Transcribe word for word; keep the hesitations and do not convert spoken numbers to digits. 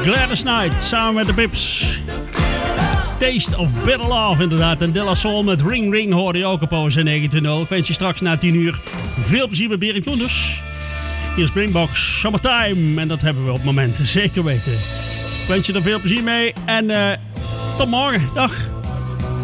Gladys Knight samen met de Pips. Taste of Bitter Love inderdaad. En De La Soul met Ring Ring hoorde je ook op O Z negen twee nul. Ik wens je straks na tien uur veel plezier bij Berend Koen dus. Hier is Springbox Summertime. En dat hebben we op het moment zeker weten. Ik wens je er veel plezier mee. En uh, tot morgen. Dag.